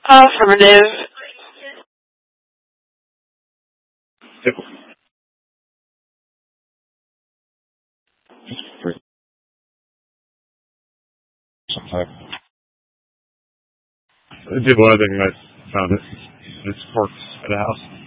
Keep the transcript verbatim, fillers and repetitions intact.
Affirmative. Yep. Sometime. I did one other thing I found. This, this corpse at a house.